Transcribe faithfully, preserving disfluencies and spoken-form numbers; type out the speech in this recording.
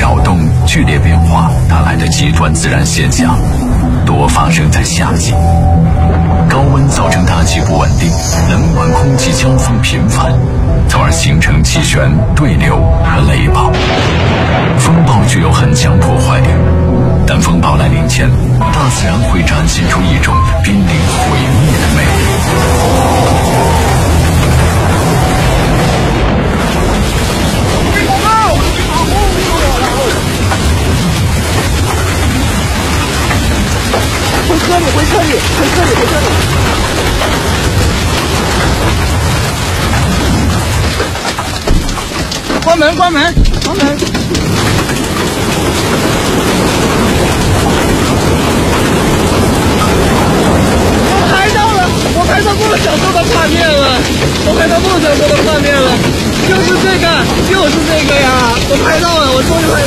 扰动、剧烈变化带来的极端自然现象，多发生在夏季。高温造成大气不稳定，冷暖空气交锋频繁，从而形成气旋、对流和雷暴。风暴具有很强破坏力，但风暴来临前，大自然会展现出一种濒临毁灭的魅力。 回车里，回车里，回车里，回车里。关门，关门，关门。我拍到了，我拍到梦想中的画面了，我拍到梦想中的画面了，就是这个，就是这个呀！我拍到了，我终于拍